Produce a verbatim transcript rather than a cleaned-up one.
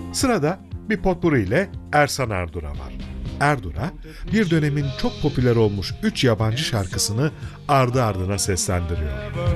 Sırada bir potpurri ile Ersan Erdur'a var. Erdur'a bir dönemin çok popüler olmuş üç yabancı şarkısını ardı ardına seslendiriyor.